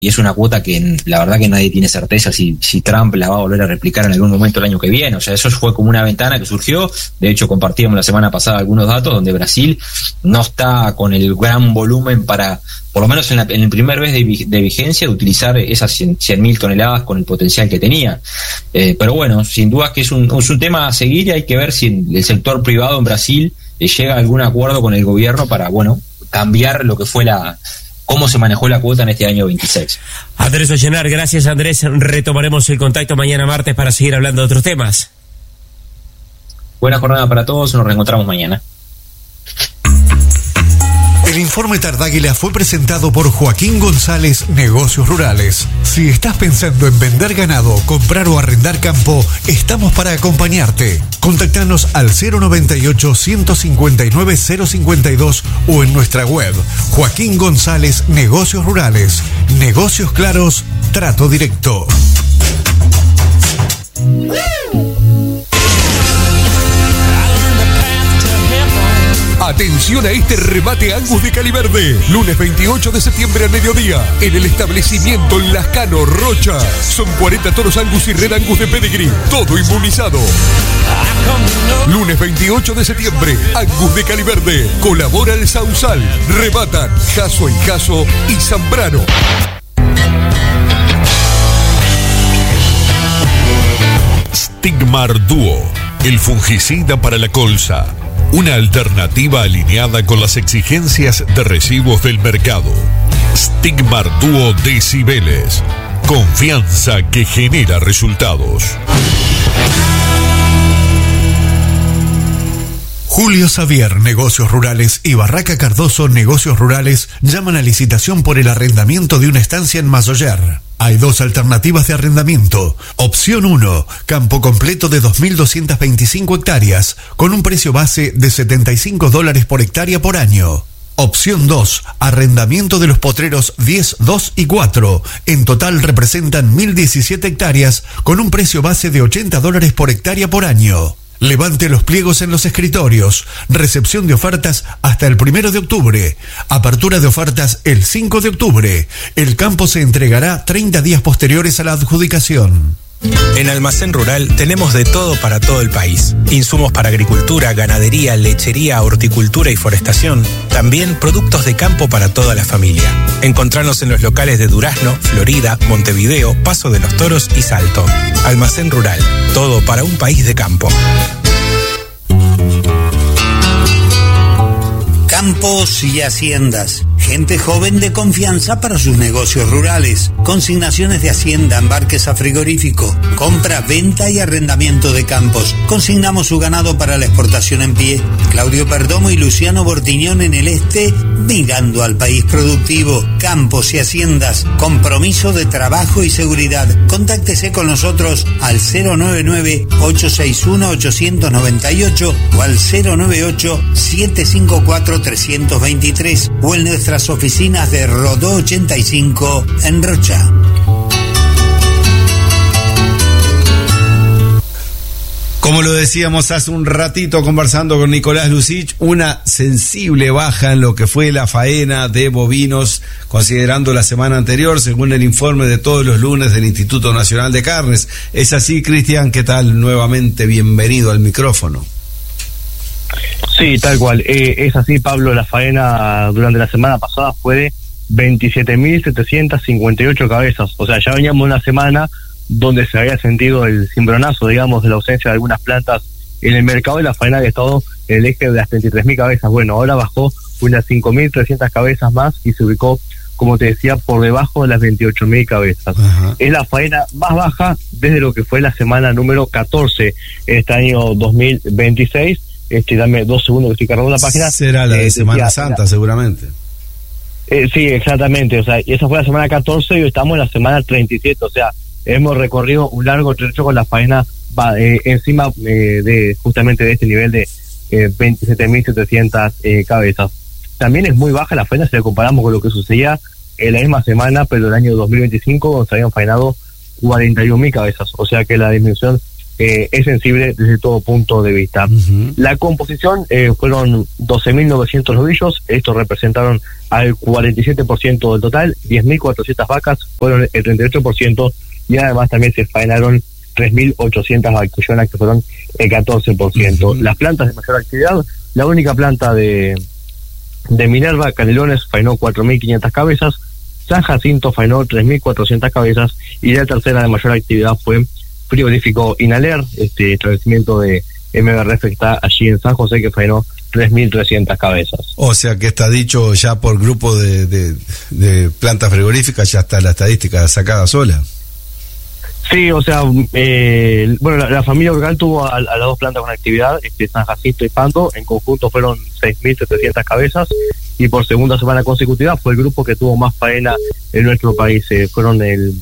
y es una cuota que la verdad que nadie tiene certeza si Trump la va a volver a replicar en algún momento el año que viene. O sea, eso fue como una ventana que surgió. De hecho, compartíamos la semana pasada algunos datos donde Brasil no está con el gran volumen para, por lo menos en el primer mes de vigencia, de utilizar esas 100.000 toneladas con el potencial que tenía. Pero bueno, sin duda que es un tema a seguir, y hay que ver si el sector privado en Brasil llega a algún acuerdo con el gobierno para, bueno, cambiar lo que fue cómo se manejó la cuota en este año 26. Andrés Ollenar, gracias Andrés. Retomaremos el contacto mañana martes para seguir hablando de otros temas. Buena jornada para todos, nos reencontramos mañana. El informe Tardáguila fue presentado por Joaquín González, Negocios Rurales. Si estás pensando en vender ganado, comprar o arrendar campo, estamos para acompañarte. Contactanos al 098-159-052 o en nuestra web. Joaquín González, Negocios Rurales. Negocios claros, trato directo. Atención a este remate Angus de Caliverde. Lunes 28 de septiembre al mediodía, en el establecimiento Lascano, Rocha. Son 40 toros Angus y Red Angus de Pedigree, todo inmunizado. Lunes 28 de septiembre, Angus de Caliverde. Colabora el Sausal. Rematan Jaso y Jaso y Zambrano. Stigmar Duo, el fungicida para la colza. Una alternativa alineada con las exigencias de residuos del mercado. Stigmar Duo de Cibeles. Confianza que genera resultados. Julio Xavier, Negocios Rurales, y Barraca Cardoso, Negocios Rurales, llaman a licitación por el arrendamiento de una estancia en Mazoyer. Hay dos alternativas de arrendamiento. Opción 1, campo completo de 2.225 hectáreas, con un precio base de $75 por hectárea por año. Opción 2, arrendamiento de los potreros 10, 2 y 4. En total representan 1.017 hectáreas, con un precio base de $80 por hectárea por año. Levante los pliegos en los escritorios. Recepción de ofertas hasta el 1 de octubre. Apertura de ofertas el 5 de octubre. El campo se entregará 30 días posteriores a la adjudicación. En Almacén Rural tenemos de todo para todo el país. Insumos para agricultura, ganadería, lechería, horticultura y forestación. También productos de campo para toda la familia. Encontranos en los locales de Durazno, Florida, Montevideo, Paso de los Toros y Salto. Almacén Rural, todo para un país de campo. Campos y haciendas. Gente joven de confianza para sus negocios rurales. Consignaciones de hacienda, embarques a frigorífico. Compra, venta y arrendamiento de campos. Consignamos su ganado para la exportación en pie. Claudio Perdomo y Luciano Bortiñón en el este, mirando al país productivo. Campos y haciendas. Compromiso de trabajo y seguridad. Contáctese con nosotros al 099-861-898 o al 098-754-323 o en nuestras oficinas de Rodó 85 en Rocha. Como lo decíamos hace un ratito conversando con Nicolás Lucich, una sensible baja en lo que fue la faena de bovinos, considerando la semana anterior, según el informe de todos los lunes del Instituto Nacional de Carnes. ¿Es así, Cristian? ¿Qué tal? Nuevamente bienvenido al micrófono. Sí, tal cual. Es así, Pablo. La faena durante la semana pasada fue de 27.758 cabezas. O sea, ya veníamos una semana donde se había sentido el cimbronazo, digamos, de la ausencia de algunas plantas en el mercado, y la faena había estado en el eje de las 33.000 cabezas. Bueno, ahora bajó unas 5.300 cabezas más y se ubicó, como te decía, por debajo de las 28.000 cabezas. Ajá. Es la faena más baja desde lo que fue la semana número 14 este año 2026. Dame 2 segundos que estoy cargando la página. Será la de Semana Santa, seguramente. Sí, exactamente. O sea, y esa fue la semana 14 y hoy estamos en la semana 37. O sea, hemos recorrido un largo trecho con la faena encima de justamente de este nivel de 27.700 cabezas. También es muy baja la faena si la comparamos con lo que sucedía en la misma semana, pero el año 2025, cuando se habían faenado 41.000 cabezas. O sea que la disminución es sensible desde todo punto de vista. La composición fueron 12.900 novillos, estos representaron al 47% del total, 10.400 vacas fueron el 38%, y además también se faenaron 3.800 vaquillonas, que fueron el 14%. Las plantas de mayor actividad, la única planta de Minerva, Canelones, faenó 4.500 cabezas, San Jacinto faenó 3.400 cabezas, y la tercera de mayor actividad fue Frigorífico Inaler, establecimiento de MBRF que está allí en San José, que faenó 3.300 cabezas. O sea que está dicho ya por grupo de plantas frigoríficas, ya está la estadística sacada sola. Sí, o sea, bueno, la familia Urgal tuvo a las dos plantas con actividad, San Jacinto y Pando, en conjunto fueron 6.700 cabezas, y por segunda semana consecutiva fue el grupo que tuvo más faena en nuestro país, fueron el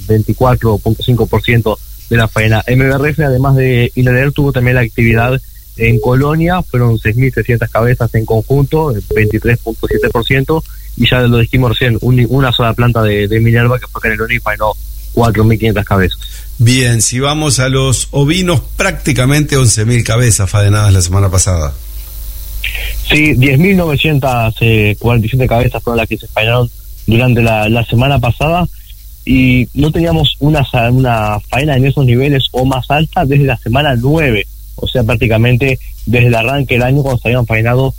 24.5% de la faena. MBRF, además de Inaler, tuvo también la actividad en Colonia, fueron 6.600 cabezas en conjunto, 23.7%, y ya lo dijimos recién, una sola planta de Minerva, que fue Canelones, y faenó 4.500 cabezas. Bien, si vamos a los ovinos, prácticamente 11.000 cabezas faenadas la semana pasada. Sí, 10.947 cabezas fueron las que se faenaron durante la semana pasada, y no teníamos una faena en esos niveles o más alta desde la semana 9, o sea, prácticamente desde el arranque del año, cuando se habían faenado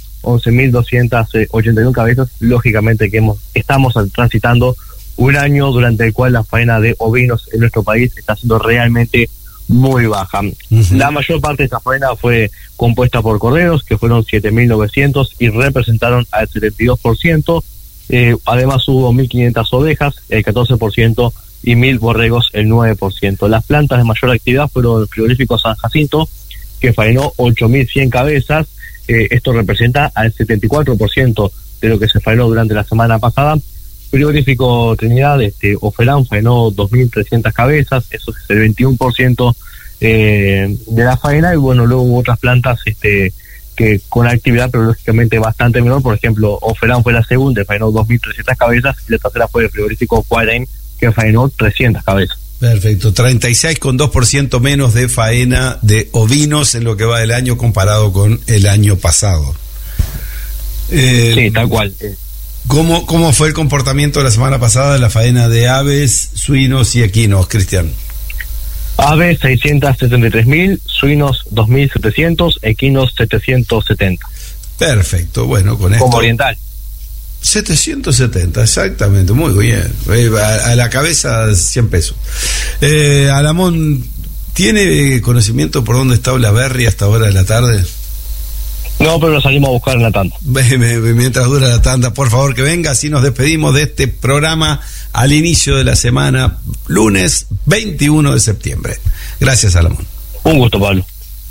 11.281 cabezas. Lógicamente que estamos transitando un año durante el cual la faena de ovinos en nuestro país está siendo realmente muy baja. La mayor parte de esa faena fue compuesta por corderos, que fueron 7.900 y representaron al 72%. Además hubo 1.500 ovejas, el 14%, y 1.000 borregos, el 9%. Las plantas de mayor actividad fueron el frigorífico San Jacinto, que faenó 8.100 cabezas. Esto representa al 74% de lo que se faenó durante la semana pasada. Frigorífico Trinidad, Oferán, faenó 2.300 cabezas, eso es el 21% de la faena. Y bueno, luego hubo otras plantas que con actividad, pero lógicamente bastante menor. Por ejemplo, Oferán fue la segunda, faenó 2.300 cabezas, y la tercera fue el frigorífico Cuarain, que faenó 300 cabezas. Perfecto, 36,2% menos de faena de ovinos en lo que va del año comparado con el año pasado. Sí, tal cual. ¿Cómo fue el comportamiento la semana pasada de la faena de aves, suinos y equinos, Cristian? Aves 673.000, suinos 2.700, equinos 770. Perfecto, bueno, con esto... Como oriental. 770, exactamente, muy bien. A la cabeza 100 pesos. Alamón, ¿tiene conocimiento por dónde está Olaverri hasta ahora de la tarde? No, pero lo salimos a buscar en la tanda. Mientras dura la tanda, por favor que venga, así nos despedimos de este programa al inicio de la semana, lunes 21 de septiembre. Gracias, Alamón. Un gusto, Pablo.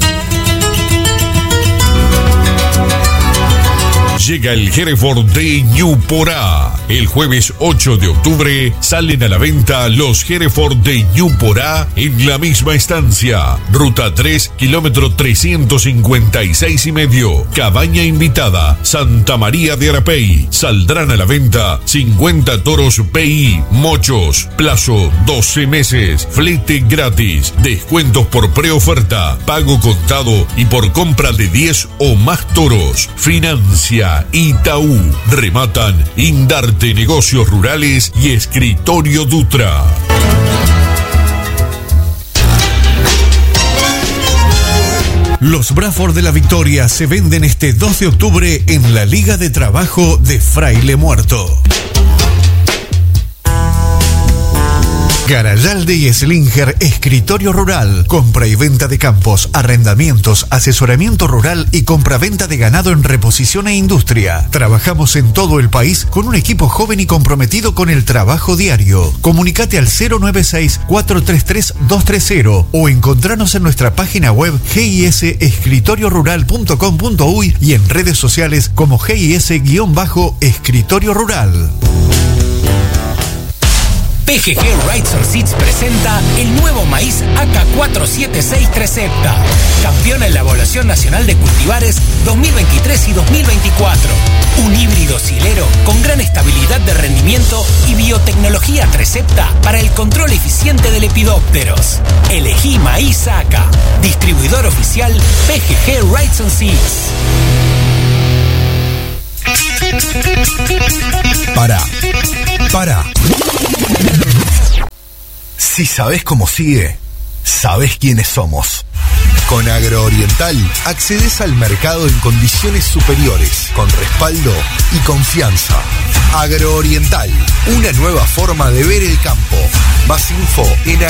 Llega el Hereford de Ñuporá. El jueves 8 de octubre salen a la venta los Hereford de Ñuporá en la misma estancia. Ruta 3, kilómetro 356,5. Cabaña invitada, Santa María de Arapey. Saldrán a la venta 50 toros PI, mochos. Plazo 12 meses. Flete gratis. Descuentos por preoferta. Pago contado y por compra de 10 o más toros. Financia Itaú. Rematan Indarte Negocios Rurales y Escritorio Dutra. Los Bradford de la Victoria se venden este 2 de octubre en la Liga de Trabajo de Fraile Muerto. Garayalde y Slinger, Escritorio Rural, compra y venta de campos, arrendamientos, asesoramiento rural y compra-venta de ganado en reposición e industria. Trabajamos en todo el país con un equipo joven y comprometido con el trabajo diario. Comunicate al 096-433-230 o encontranos en nuestra página web gisescritoriorural.com.uy y en redes sociales como GIS-Escritorio Rural. PGG Rides and Seeds presenta el nuevo maíz AK476 Trecepta, campeón en la Evaluación Nacional de Cultivares 2023 y 2024. Un híbrido silero con gran estabilidad de rendimiento y biotecnología Trecepta para el control eficiente de lepidópteros. Elegí maíz AK. Distribuidor oficial PGG Rides and Seeds. Para. Si sabés cómo sigue, sabés quiénes somos. Con Agrooriental accedes al mercado en condiciones superiores, con respaldo y confianza. Agrooriental, una nueva forma de ver el campo. Más info en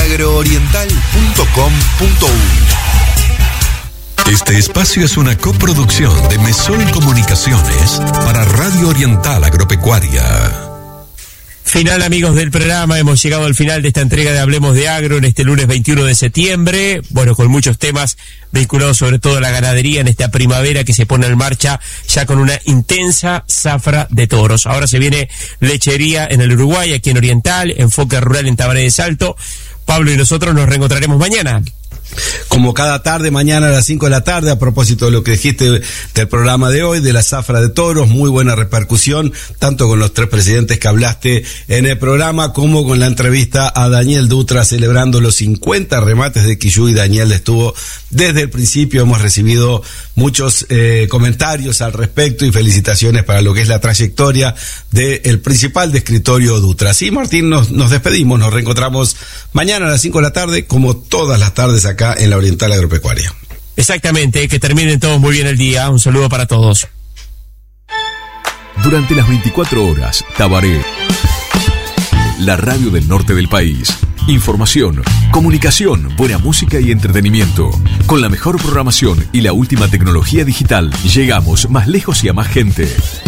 agrooriental.com.uy. Este espacio es una coproducción de Mesol Comunicaciones para Radio Oriental Agropecuaria. Final, amigos del programa, hemos llegado al final de esta entrega de Hablemos de Agro en este lunes 21 de septiembre, bueno, con muchos temas vinculados sobre todo a la ganadería en esta primavera que se pone en marcha ya con una intensa zafra de toros. Ahora se viene lechería en el Uruguay, aquí en Oriental, enfoque rural en Tabaré de Salto. Pablo y nosotros nos reencontraremos mañana. Como cada tarde, mañana a las 5 de la tarde, a propósito de lo que dijiste del programa de hoy, de la zafra de toros, muy buena repercusión, tanto con los 3 presidentes que hablaste en el programa, como con la entrevista a Daniel Dutra celebrando los 50 remates de Quillú, y Daniel estuvo desde el principio. Hemos recibido muchos comentarios al respecto y felicitaciones para lo que es la trayectoria del principal descriptorio Dutra. Sí, Martín, nos despedimos, nos reencontramos mañana a las 5 de la tarde, como todas las tardes acá en la Oriental Agropecuaria. Exactamente, que terminen todos muy bien el día. Un saludo para todos. Durante las 24 horas, Tabaré, la radio del norte del país. Información, comunicación, buena música y entretenimiento. Con la mejor programación y la última tecnología digital, llegamos más lejos y a más gente.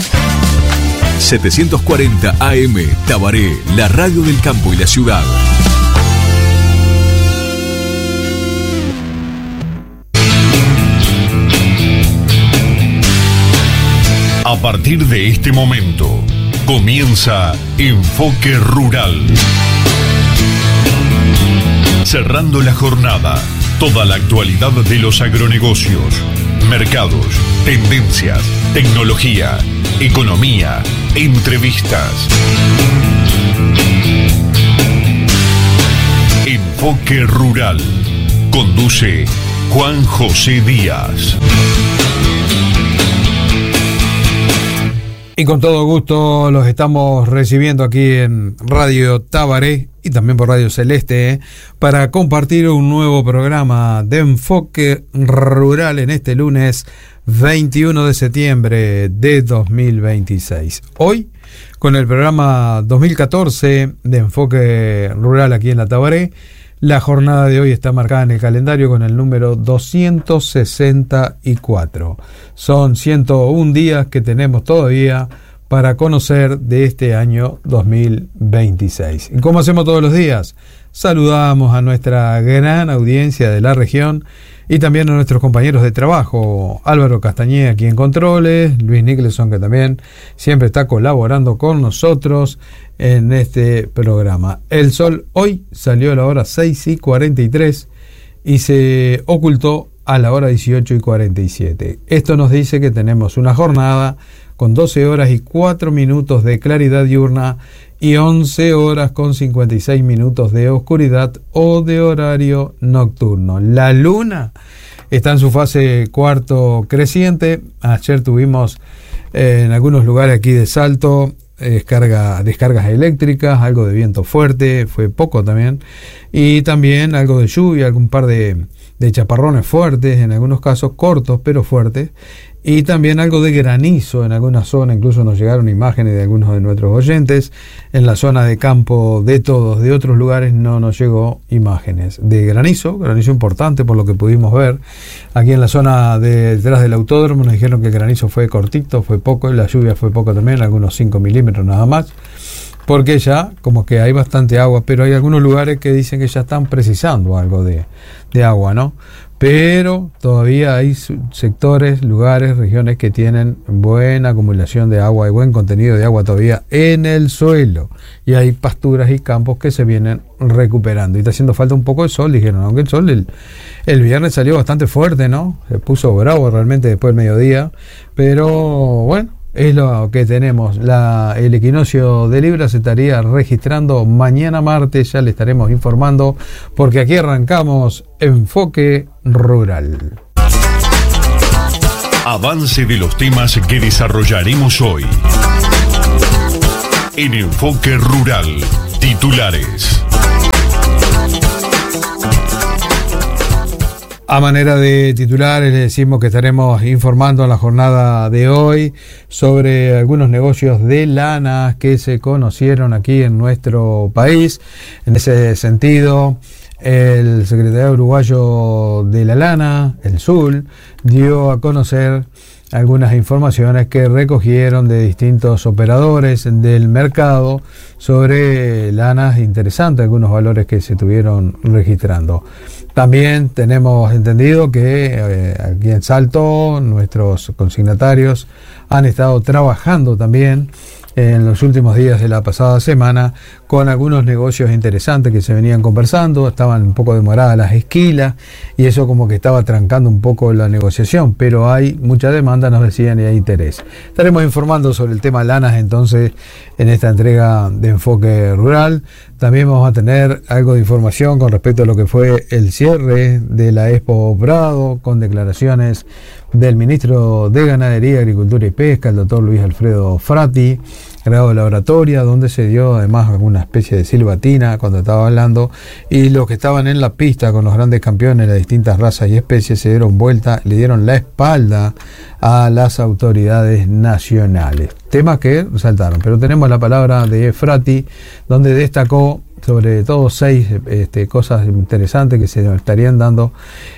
740 AM, Tabaré, la radio del campo y la ciudad. A partir de este momento, comienza Enfoque Rural. Cerrando la jornada, toda la actualidad de los agronegocios, mercados, tendencias, tecnología, economía, entrevistas. Enfoque Rural. Conduce Juan José Díaz. Y con todo gusto los estamos recibiendo aquí en Radio Tabaré y también por Radio Celeste para compartir un nuevo programa de Enfoque Rural en este lunes 21 de septiembre de 2026. Hoy, con el programa 2014 de Enfoque Rural aquí en la Tabaré, la jornada de hoy está marcada en el calendario con el número 264. Son 101 días que tenemos todavía para conocer de este año 2026. Y como hacemos todos los días, saludamos a nuestra gran audiencia de la región y también a nuestros compañeros de trabajo, Álvaro Castañeda aquí en Controles, Luis Nicholson, que también siempre está colaborando con nosotros en este programa. El sol hoy salió a la hora 6:43 y se ocultó a la hora 18:47. Esto nos dice que tenemos una jornada con 12 horas y 4 minutos de claridad diurna y 11 horas con 56 minutos de oscuridad o de horario nocturno. La luna está en su fase cuarto creciente. Ayer tuvimos en algunos lugares aquí de Salto descargas eléctricas, algo de viento fuerte, fue poco también, y también algo de lluvia, algún par de chaparrones fuertes, en algunos casos cortos pero fuertes, y también algo de granizo en alguna zona. Incluso nos llegaron imágenes de algunos de nuestros oyentes en la zona de Campo de Todos. De otros lugares no nos llegó imágenes de granizo importante por lo que pudimos ver. Aquí en la zona detrás del autódromo nos dijeron que el granizo fue cortito, fue poco, y la lluvia fue poco también, algunos 5 milímetros nada más. porque ya como que hay bastante agua, pero hay algunos lugares que dicen que ya están precisando algo de agua, ¿no? Pero todavía hay sectores, lugares, regiones que tienen buena acumulación de agua y buen contenido de agua todavía en el suelo, y hay pasturas y campos que se vienen recuperando, y está haciendo falta un poco de sol, dijeron, aunque el sol el viernes salió bastante fuerte, ¿no? Se puso bravo realmente después del mediodía, pero bueno, es lo que tenemos. El equinoccio de Libra se estaría registrando mañana martes, ya le estaremos informando, porque aquí arrancamos Enfoque Rural. Avance de los temas que desarrollaremos hoy. En Enfoque Rural, titulares. A manera de titulares, le decimos que estaremos informando en la jornada de hoy sobre algunos negocios de lana que se conocieron aquí en nuestro país. En ese sentido, el secretario uruguayo de la lana, el SUL, dio a conocer algunas informaciones que recogieron de distintos operadores del mercado sobre lanas interesantes, algunos valores que se estuvieron registrando. También tenemos entendido que aquí en Salto nuestros consignatarios han estado trabajando también en los últimos días de la pasada semana con algunos negocios interesantes que se venían conversando. Estaban un poco demoradas las esquilas y eso como que estaba trancando un poco la negociación, pero hay mucha demanda, nos decían, y hay interés. Estaremos informando sobre el tema lanas entonces en esta entrega de Enfoque Rural. También vamos a tener algo de información con respecto a lo que fue el cierre de la Expo Prado, con declaraciones del ministro de Ganadería, Agricultura y Pesca, el doctor Luis Alfredo Frati, grado de laboratoria, donde se dio además alguna especie de silbatina cuando estaba hablando, y los que estaban en la pista con los grandes campeones de las distintas razas y especies se dieron vuelta, le dieron la espalda a las autoridades nacionales. Temas que saltaron, pero tenemos la palabra de Frati, donde destacó sobre todo 6 cosas interesantes que se estarían dando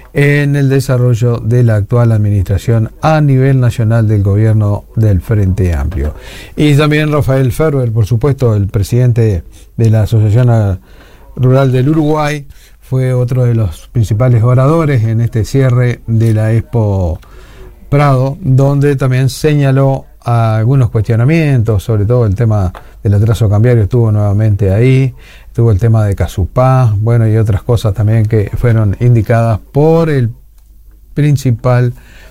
en el desarrollo de la actual administración a nivel nacional del gobierno del Frente Amplio. Y también Rafael Ferber, por supuesto, el presidente de la Asociación Rural del Uruguay, fue otro de los principales oradores en este cierre de la Expo Prado, donde también señaló algunos cuestionamientos, sobre todo el tema del atraso cambiario estuvo nuevamente ahí, estuvo el tema de Casupá, bueno, y otras cosas también que fueron indicadas por el principal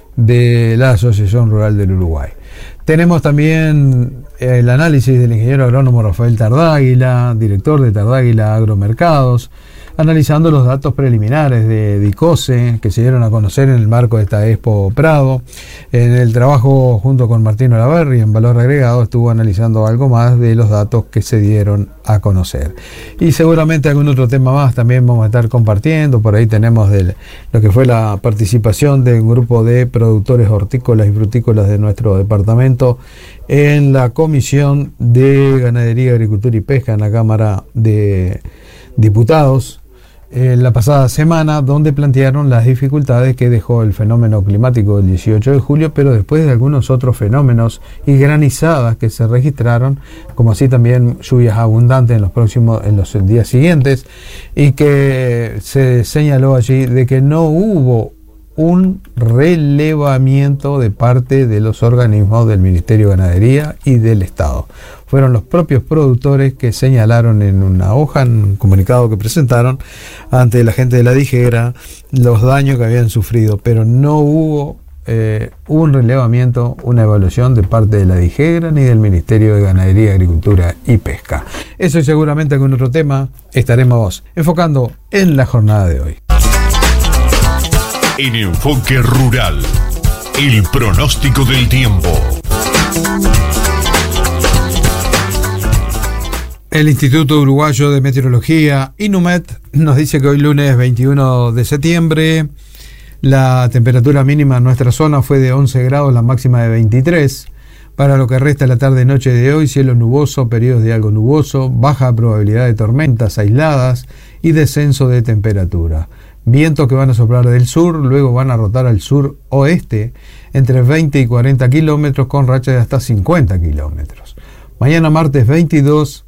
de la Asociación Rural del Uruguay. Tenemos también el análisis del ingeniero agrónomo Rafael Tardáguila, director de Tardáguila Agromercados, analizando los datos preliminares de DICOSE que se dieron a conocer en el marco de esta Expo Prado. En el trabajo junto con Martín Olaverri en Valor Agregado estuvo analizando algo más de los datos que se dieron a conocer. Y seguramente algún otro tema más también vamos a estar compartiendo. Por ahí tenemos lo que fue la participación de un grupo de productores hortícolas y frutícolas de nuestro departamento en la Comisión de Ganadería, Agricultura y Pesca en la Cámara de Diputados la pasada semana, donde plantearon las dificultades que dejó el fenómeno climático del 18 de julio, pero después de algunos otros fenómenos y granizadas que se registraron, como así también lluvias abundantes en los días siguientes, y que se señaló allí de que no hubo un relevamiento de parte de los organismos del Ministerio de Ganadería y del Estado. Fueron los propios productores que señalaron en una hoja, en un comunicado que presentaron ante la gente de la DIGEGRA, los daños que habían sufrido, pero no hubo un relevamiento, una evaluación de parte de la DIGEGRA ni del Ministerio de Ganadería, Agricultura y Pesca. Eso y seguramente algún otro tema estaremos enfocando en la jornada de hoy. En Enfoque Rural, el pronóstico del tiempo. El Instituto Uruguayo de Meteorología, INUMET, nos dice que hoy lunes 21 de septiembre la temperatura mínima en nuestra zona fue de 11 grados, la máxima de 23. Para lo que resta la tarde-noche de hoy, cielo nuboso, periodos de algo nuboso, baja probabilidad de tormentas aisladas y descenso de temperatura. Vientos que van a soplar del sur, luego van a rotar al sur-oeste entre 20 y 40 kilómetros con rachas de hasta 50 kilómetros. Mañana martes 22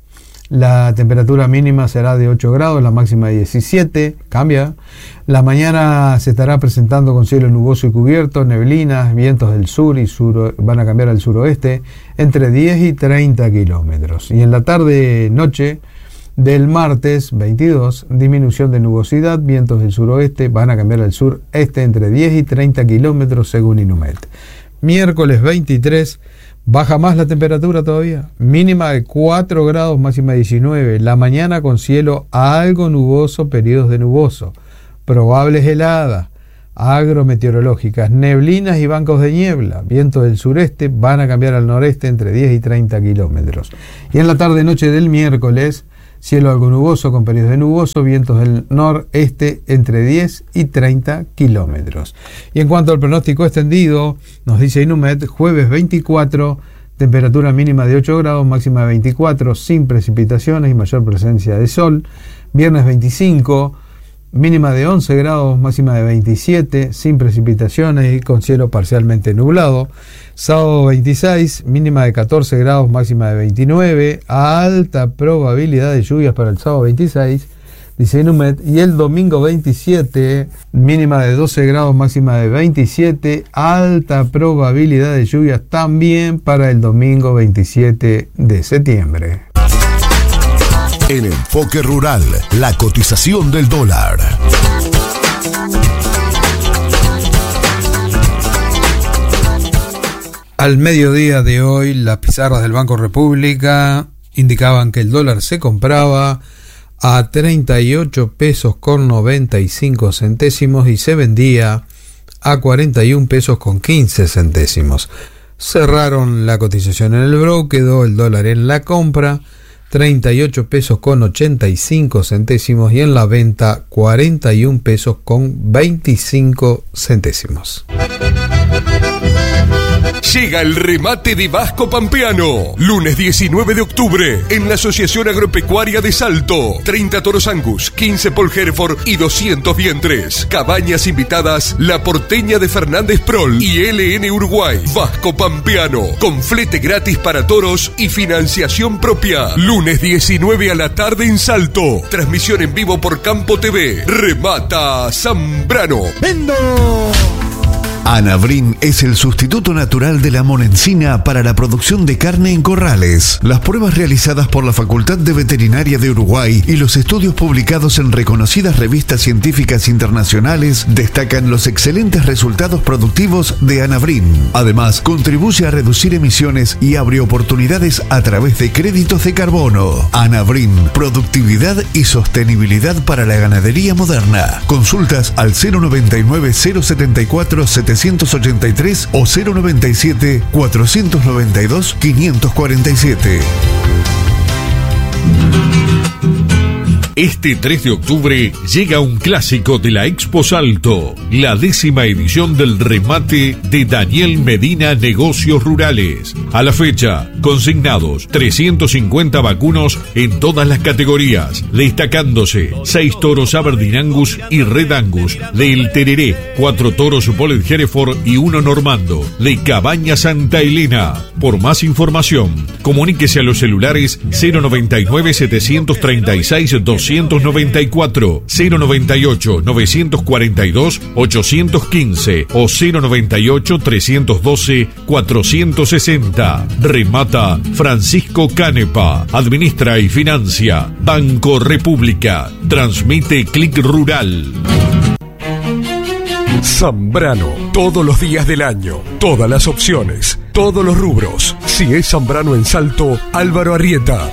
La temperatura mínima será de 8 grados, la máxima de 17, cambia. La mañana se estará presentando con cielo nuboso y cubierto, neblinas, vientos del sur y van a cambiar al suroeste, entre 10 y 30 kilómetros. Y en la tarde-noche del martes 22, disminución de nubosidad, vientos del suroeste, van a cambiar al sureste, entre 10 y 30 kilómetros según Inumet. Miércoles 23, baja más la temperatura todavía, mínima de 4 grados, máxima de 19, la mañana con cielo algo nuboso, periodos de nuboso, probables heladas agrometeorológicas, neblinas y bancos de niebla, vientos del sureste, van a cambiar al noreste entre 10 y 30 kilómetros. Y en la tarde-noche del miércoles, cielo algo nuboso con periodos de nuboso, vientos del noreste entre 10 y 30 kilómetros. Y en cuanto al pronóstico extendido, nos dice Inumet, jueves 24, temperatura mínima de 8 grados, máxima de 24, sin precipitaciones y mayor presencia de sol. Viernes 25, mínima de 11 grados, máxima de 27, sin precipitaciones y con cielo parcialmente nublado. Sábado 26, mínima de 14 grados, máxima de 29, alta probabilidad de lluvias para el sábado 26, dice Inumet. Y el domingo 27, mínima de 12 grados, máxima de 27, alta probabilidad de lluvias también para el domingo 27 de septiembre. En Enfoque Rural, la cotización del dólar. Al mediodía de hoy, las pizarras del Banco República indicaban que el dólar se compraba a 38 pesos con 95 centésimos y se vendía a 41 pesos con 15 centésimos. Cerraron la cotización en el BRO, quedó el dólar en la compra 38 pesos con 85 centésimos y en la venta 41 pesos con 25 centésimos. Llega el remate de Vasco Pampeano. Lunes 19 de octubre en la Asociación Agropecuaria de Salto. 30 toros Angus, 15 Paul Hereford y 200 vientres. Cabañas invitadas La Porteña de Fernández Prol y LN Uruguay. Vasco Pampeano, con flete gratis para toros y financiación propia. Lunes 19 a la tarde en Salto. Transmisión en vivo por Campo TV. Remata Zambrano. ¡Vendo! Anavrin es el sustituto natural de la monencina para la producción de carne en corrales. Las pruebas realizadas por la Facultad de Veterinaria de Uruguay y los estudios publicados en reconocidas revistas científicas internacionales destacan los excelentes resultados productivos de Anavrin. Además, contribuye a reducir emisiones y abre oportunidades a través de créditos de carbono. Anavrin, productividad y sostenibilidad para la ganadería moderna. Consultas al 099-074-783 o 097-492-547. Este 3 de octubre llega un clásico de la Expo Salto, la 10ª edición del remate de Daniel Medina Negocios Rurales. A la fecha, consignados 350 vacunos en todas las categorías, destacándose 6 toros Aberdeen Angus y Red Angus de El Tereré, 4 toros Bullet Hereford y 1 Normando de Cabaña Santa Elena. Por más información, comuníquese a los celulares 099-736-294, 098-942-815 o 098-312-460. Remata Francisco Canepa. Administra y financia Banco República. Transmite Clic Rural. Zambrano, todos los días del año, todas las opciones, todos los rubros. Si es Zambrano en Salto, Álvaro Arrieta,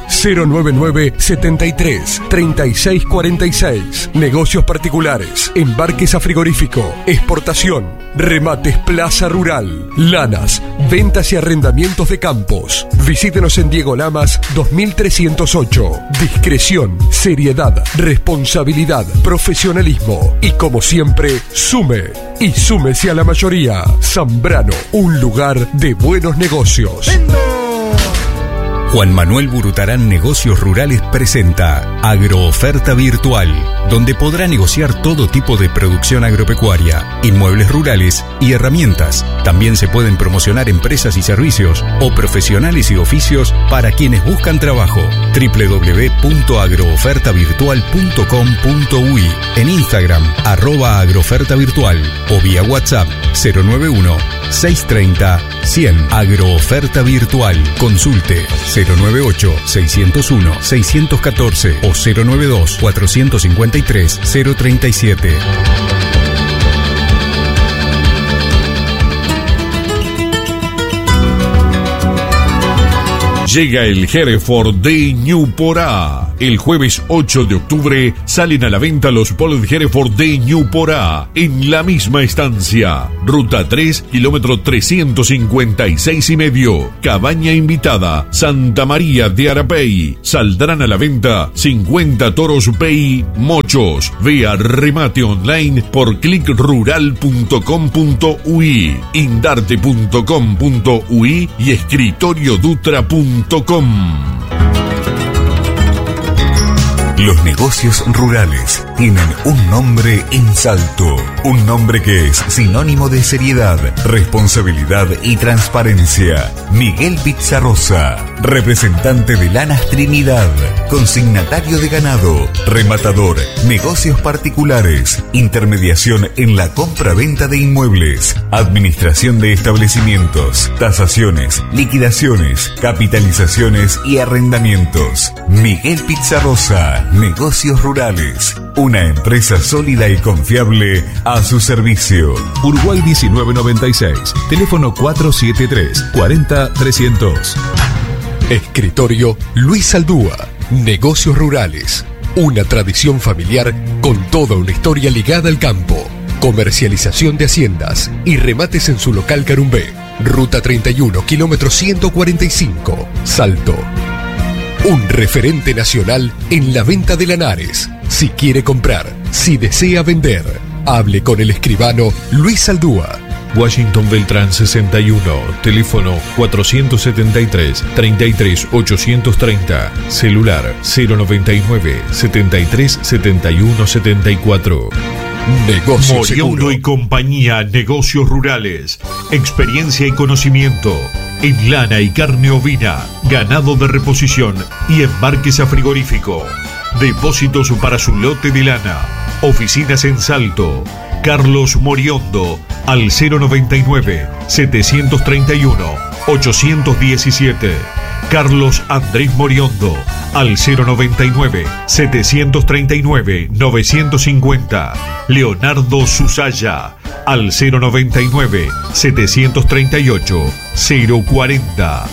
099-73-3646. Negocios particulares, embarques a frigorífico, exportación, remates Plaza Rural, lanas, ventas y arrendamientos de campos. Visítenos en Diego Lamas 2308. Discreción, seriedad, responsabilidad, profesionalismo y, como siempre, sume y súmese a la mayoría. Zambrano, un lugar de buenos negocios. Juan Manuel Burutarán Negocios Rurales presenta Agrooferta Virtual, donde podrá negociar todo tipo de producción agropecuaria, inmuebles rurales y herramientas. También se pueden promocionar empresas y servicios o profesionales y oficios para quienes buscan trabajo. www.agroofertavirtual.com.uy, en Instagram @agroofertavirtual o vía WhatsApp 091-630-100. Agrooferta Virtual. Consulte 098-601-614 o 092-453-037. Llega el Hereford de Ñuporá. El jueves 8 de octubre salen a la venta los Polled Hereford de Ñuporá en la misma estancia. Ruta 3, kilómetro 356,5. Cabaña invitada, Santa María de Arapey. Saldrán a la venta 50 toros Pey Mochos. Vea remate online por clickrural.com.uy, indarte.com.uy y escritoriodutra.com. Los negocios rurales tienen un nombre en Salto, un nombre que es sinónimo de seriedad, responsabilidad y transparencia. Miguel Pizarrosa, representante de Lanas Trinidad, consignatario de ganado, rematador, negocios particulares, intermediación en la compra-venta de inmuebles, administración de establecimientos, tasaciones, liquidaciones, capitalizaciones y arrendamientos. Miguel Pizarrosa, Negocios Rurales, una empresa sólida y confiable a su servicio. Uruguay 1996, teléfono 473-40-300. Escritorio Luis Aldúa, Negocios Rurales, una tradición familiar con toda una historia ligada al campo, comercialización de haciendas y remates en su local Carumbé, Ruta 31, kilómetro 145, Salto. Un referente nacional en la venta de lanares. Si quiere comprar, si desea vender, hable con el escribano Luis Aldúa. Washington Beltrán 61, teléfono 473-33-830, celular 099-73-71-74. Negocios Moriondo seguro. y compañía, negocios rurales, experiencia y conocimiento en lana y carne ovina, ganado de reposición y embarques a frigorífico, depósitos para su lote de lana, oficinas en Salto. Carlos Moriondo al 099-731-817. Carlos Andrés Moriondo al 099-739-950. Leonardo Susaya al 099-738-040.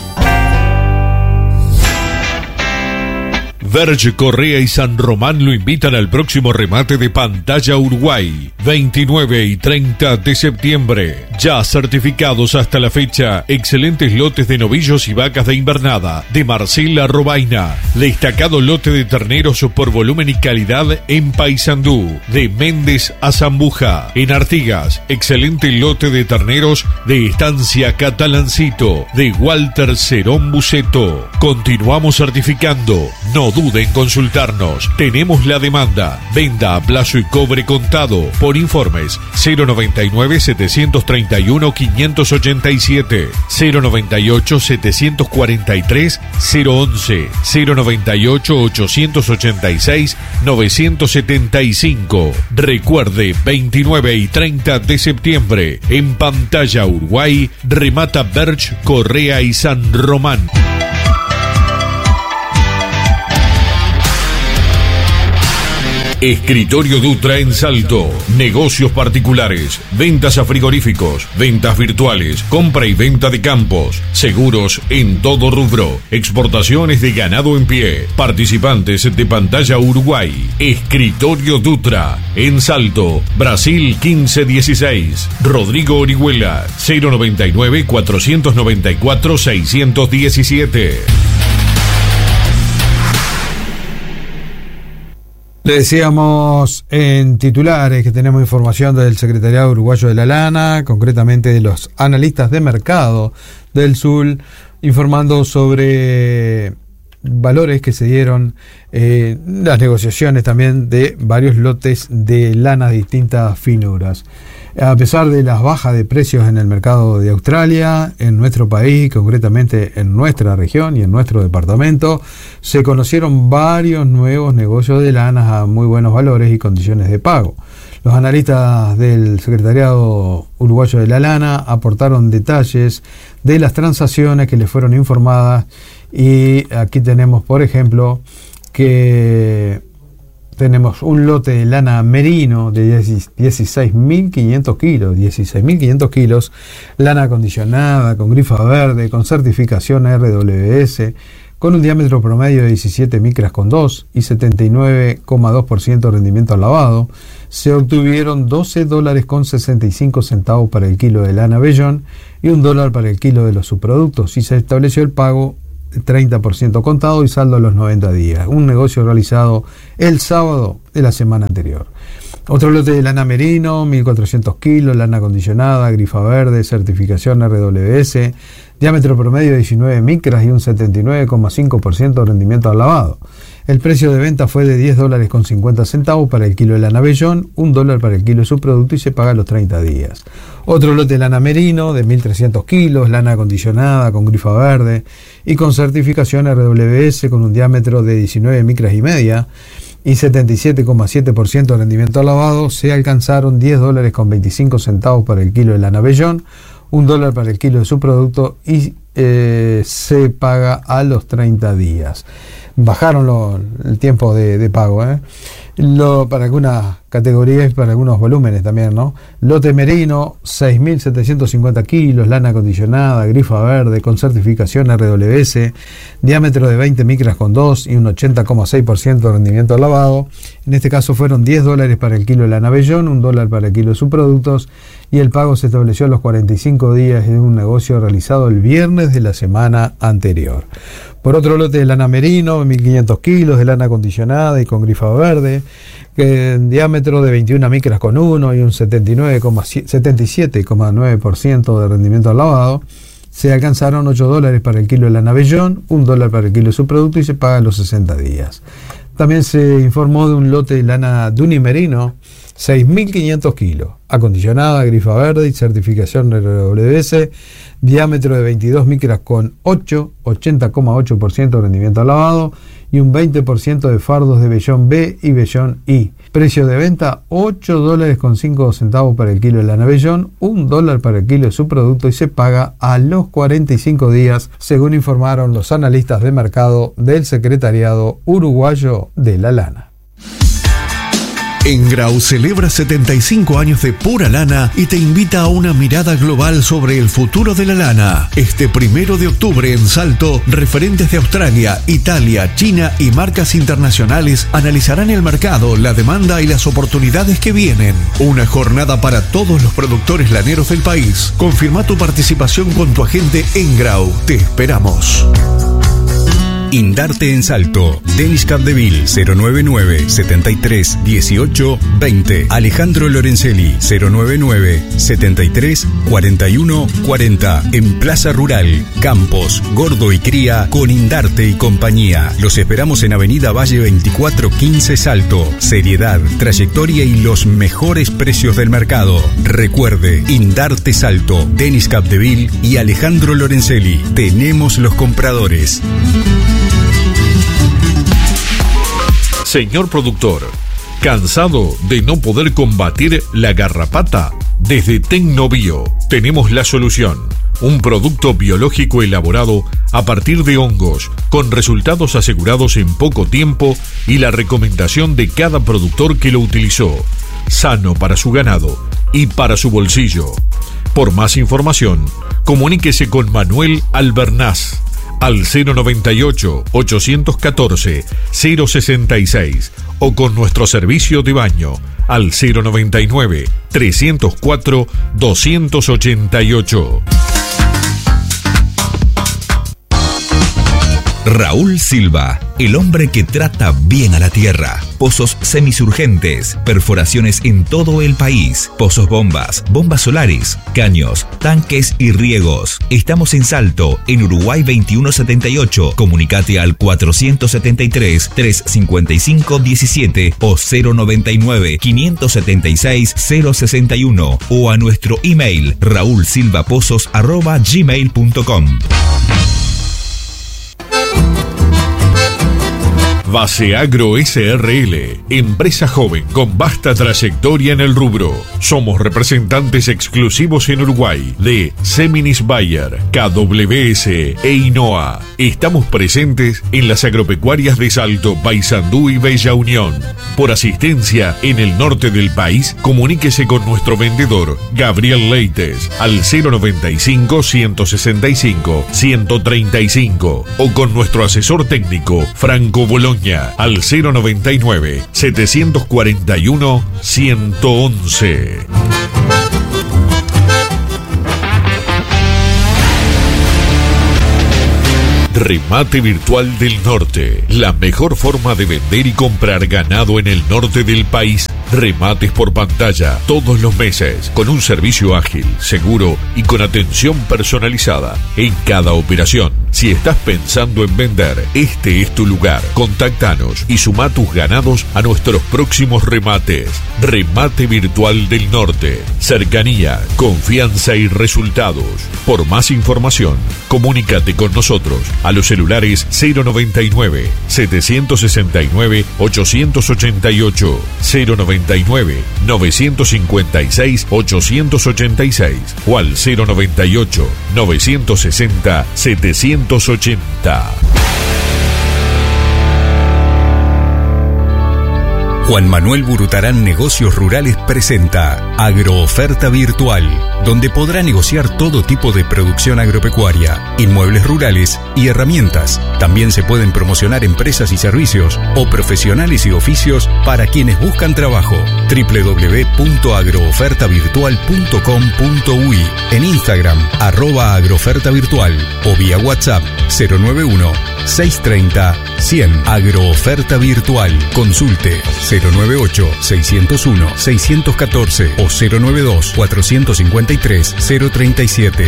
Verge Correa y San Román lo invitan al próximo remate de Pantalla Uruguay, 29 y 30 de septiembre. Ya certificados hasta la fecha, excelentes lotes de novillos y vacas de invernada de Marcela Robaina. Destacado lote de terneros por volumen y calidad en Paysandú, de Méndez a Zambuja. En Artigas, excelente lote de terneros de Estancia Catalancito, de Walter Cerón Buceto. Continuamos certificando. No dude en consultarnos. Tenemos la demanda. Venda a plazo y cobre contado. Por informes 099-731-587, 098-743-011, 098-886-975. Recuerde, 29 y 30 de septiembre, en Pantalla Uruguay, remata Verge Correa y San Román. Escritorio Dutra en Salto. Negocios particulares, ventas a frigoríficos, ventas virtuales, compra y venta de campos, seguros en todo rubro, exportaciones de ganado en pie. Participantes de Pantalla Uruguay. Escritorio Dutra en Salto, Brasil 1516. Rodrigo Orihuela 099-494-617. Le decíamos en titulares que tenemos información del Secretariado Uruguayo de la Lana, concretamente de los analistas de mercado del sur, informando sobre valores que se dieron, las negociaciones también de varios lotes de lana de distintas finuras. A pesar de las bajas de precios en el mercado de Australia, en nuestro país, concretamente en nuestra región y en nuestro departamento, se conocieron varios nuevos negocios de lanas a muy buenos valores y condiciones de pago. Los analistas del Secretariado Uruguayo de la Lana aportaron detalles de las transacciones que les fueron informadas, y aquí tenemos, por ejemplo, que tenemos un lote de lana merino de 16.500 kilos, 16.500 kilos, lana acondicionada con grifa verde, con certificación RWS, con un diámetro promedio de 17 micras con 2 y 79,2% de rendimiento al lavado. Se obtuvieron $12.65 para el kilo de lana vellón y $1 para el kilo de los subproductos, y se estableció el pago 30% contado y saldo a los 90 días. Un negocio realizado el sábado de la semana anterior. Otro lote de lana merino, 1.400 kilos, lana acondicionada, grifa verde, certificación RWS, diámetro promedio de 19 micras y un 79,5% de rendimiento al lavado. El precio de venta fue de $10.50 para el kilo de lana vellón, $1 para el kilo de subproducto, y se paga a los 30 días. Otro lote de lana merino de 1.300 kilos, lana acondicionada con grifa verde y con certificación RWS, con un diámetro de 19 micras y media y 77,7% de rendimiento al lavado. Se alcanzaron $10.25 para el kilo de lana vellón, $1 para el kilo de subproducto, y se paga a los 30 días. Bajaron el tiempo de pago, para algunas categorías y para algunos volúmenes también, ¿no? Lote merino, 6.750 kilos, lana acondicionada, grifa verde, con certificación RWS, diámetro de 20 micras con 2 y un 80,6% de rendimiento al lavado. En este caso fueron $10 para el kilo de lana vellón, $1 para el kilo de subproductos, y el pago se estableció a los 45 días de un negocio realizado el viernes de la semana anterior. Por otro lote de lana merino, 1.500 kilos de lana acondicionada y con grifa verde, en diámetro de 21 micras con 1 y un 77,9% de rendimiento al lavado, se alcanzaron $8 para el kilo de lana vellón, $1 para el kilo de subproducto, y se paga a los 60 días. También se informó de un lote de lana duni merino, 6.500 kilos, acondicionada, grifa verde y certificación RWS, diámetro de 22 micras con 80,8% de rendimiento al lavado y un 20% de fardos de vellón B y vellón I. Precio de venta $8.05 para el kilo de lana vellón, $1 para el kilo de subproducto, y se paga a los 45 días, según informaron los analistas de mercado del Secretariado Uruguayo de la Lana. Engrau celebra 75 años de pura lana y te invita a una mirada global sobre el futuro de la lana. Este 1 de octubre en Salto, referentes de Australia, Italia, China y marcas internacionales analizarán el mercado, la demanda y las oportunidades que vienen. Una jornada para todos los productores laneros del país. Confirma tu participación con tu agente Engrau. Te esperamos. Indarte en Salto. Denis Capdeville 099 73 18 20. Alejandro Lorenzelli 099 73 41 40. En Plaza Rural, Campos, Gordo y Cría con Indarte y compañía. Los esperamos en Avenida Valle 2415 Salto. Seriedad, trayectoria y los mejores precios del mercado. Recuerde, Indarte Salto, Denis Capdeville y Alejandro Lorenzelli. Tenemos los compradores. Señor productor, ¿cansado de no poder combatir la garrapata? Desde Tecnobio tenemos la solución. Un producto biológico elaborado a partir de hongos, con resultados asegurados en poco tiempo y la recomendación de cada productor que lo utilizó. Sano para su ganado y para su bolsillo. Por más información, comuníquese con Manuel Albernaz al 098-814-066 o con nuestro servicio de baño al 099-304-288. Raúl Silva, el hombre que trata bien a la tierra. Pozos semisurgentes, perforaciones en todo el país, pozos bombas, bombas solares, caños, tanques y riegos. Estamos en Salto, en Uruguay 2178. Comunicate al 473-355-17 o 099-576-061 o a nuestro email raulsilvapozos@gmail.com. Base Agro SRL, empresa joven con vasta trayectoria en el rubro. Somos representantes exclusivos en Uruguay de Seminis Bayer, KWS e INOA. Estamos presentes en las agropecuarias de Salto, Paysandú y Bella Unión. Por asistencia en el norte del país, comuníquese con nuestro vendedor Gabriel Leites al 095-165-135 o con nuestro asesor técnico Franco Boloña al 099-741-111. Remate Virtual del Norte, la mejor forma de vender y comprar ganado en el norte del país. Remates por pantalla todos los meses, con un servicio ágil, seguro y con atención personalizada en cada operación. Si estás pensando en vender, este es tu lugar. Contáctanos y suma tus ganados a nuestros próximos remates. Remate Virtual del Norte. Cercanía, confianza y resultados. Por más información, comunícate con nosotros a los celulares 099-769-888, 099-956-886 o al 098-960-780. Juan Manuel Burutarán Negocios Rurales presenta Agrooferta Virtual, donde podrá negociar todo tipo de producción agropecuaria, inmuebles rurales y herramientas. También se pueden promocionar empresas y servicios o profesionales y oficios para quienes buscan trabajo. www.agroofertavirtual.com.uy, en Instagram @agroofertavirtual o vía WhatsApp 091-630-100. Agrooferta Virtual. Consulte 098-601-614 o 092-453-037.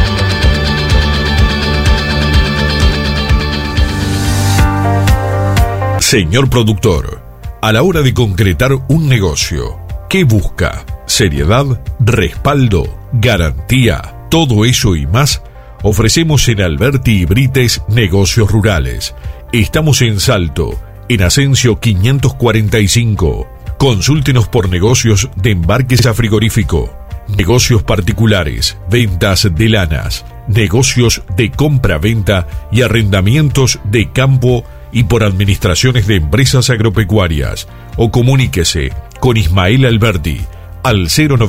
Señor productor, a la hora de concretar un negocio, ¿qué busca? ¿Seriedad? ¿Respaldo? ¿Garantía? Todo eso y más ofrecemos en Alberti y Brites Negocios Rurales. Estamos en Salto, en Asensio 545. Consúltenos por negocios de embarques a frigorífico, negocios particulares, ventas de lanas, negocios de compra-venta y arrendamientos de campo y por administraciones de empresas agropecuarias. O comuníquese con Ismael Alberti al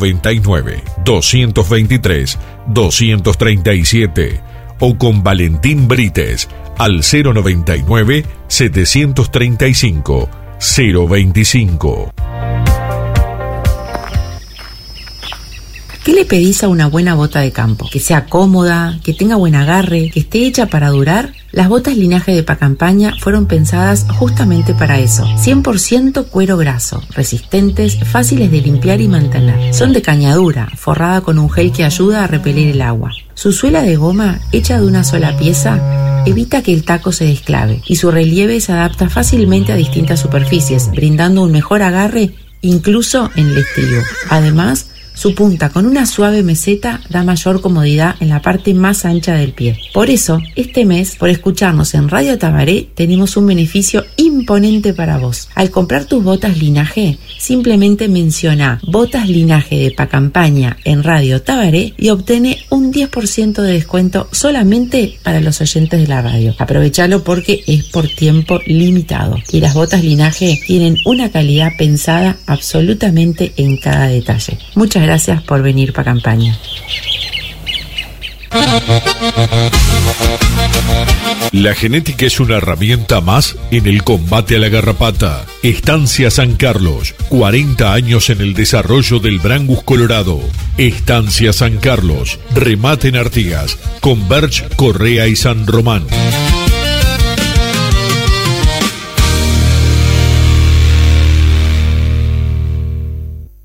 099-223-237 o con Valentín Brites al 099-735-025. ¿Qué le pedís a una buena bota de campo? Que sea cómoda, que tenga buen agarre, que esté hecha para durar. Las botas Linaje de Pacampaña fueron pensadas justamente para eso. 100% cuero graso, resistentes, fáciles de limpiar y mantener. Son de cañadura, forrada con un gel que ayuda a repeler el agua. Su suela de goma, hecha de una sola pieza, evita que el taco se desclave y su relieve se adapta fácilmente a distintas superficies, brindando un mejor agarre incluso en el estribo. Además, su punta con una suave meseta da mayor comodidad en la parte más ancha del pie. Por eso, este mes, por escucharnos en Radio Tabaré, tenemos un beneficio imponente para vos. Al comprar tus botas Linaje, simplemente menciona Botas Linaje de Pacampaña en Radio Tabaré y obtiene un 10% de descuento solamente para los oyentes de la radio. Aprovechalo porque es por tiempo limitado. Y las botas Linaje tienen una calidad pensada absolutamente en cada detalle. Muchas gracias por venir para campaña. La genética es una herramienta más en el combate a la garrapata. Estancia San Carlos, 40 años en el desarrollo del Brangus colorado. Estancia San Carlos, remate en Artigas, Converge, Correa y San Román.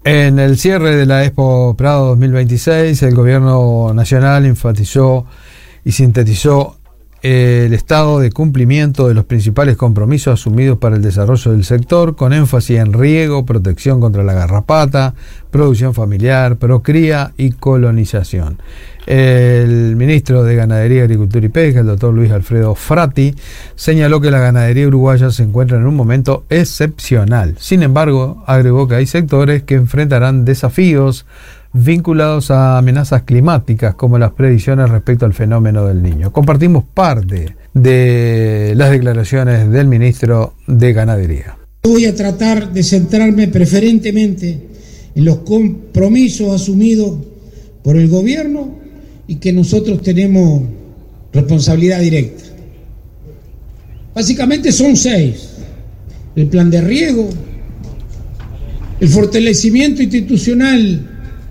En el cierre de la Expo Prado 2026, el Gobierno Nacional enfatizó y sintetizó el estado de cumplimiento de los principales compromisos asumidos para el desarrollo del sector, con énfasis en riego, protección contra la garrapata, producción familiar, procría y colonización. El ministro de Ganadería, Agricultura y Pesca, el doctor Luis Alfredo Frati, señaló que la ganadería uruguaya se encuentra en un momento excepcional. Sin embargo, agregó que hay sectores que enfrentarán desafíos vinculados a amenazas climáticas, como las predicciones respecto al fenómeno del Niño. Compartimos parte de las declaraciones del ministro de Ganadería. Voy a tratar de centrarme preferentemente en los compromisos asumidos por el gobierno y que nosotros tenemos responsabilidad directa. Básicamente son 6: el plan de riego, el fortalecimiento institucional,